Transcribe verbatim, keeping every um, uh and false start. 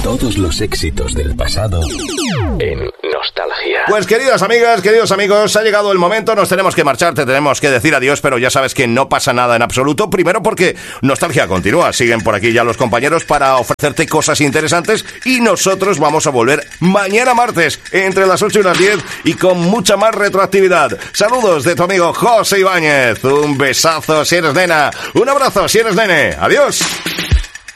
Todos los éxitos del pasado en Nostalgia. Pues queridas amigas, queridos amigos, ha llegado el momento, nos tenemos que marchar, te tenemos que decir adiós, pero ya sabes que no pasa nada en absoluto. Primero porque Nostalgia continúa, siguen por aquí ya los compañeros para ofrecerte cosas interesantes y nosotros vamos a volver mañana martes entre las ocho y las diez y con mucha más retroactividad. Saludos de tu amigo José Ibáñez, un besazo si eres nena, un abrazo si eres nene, adiós.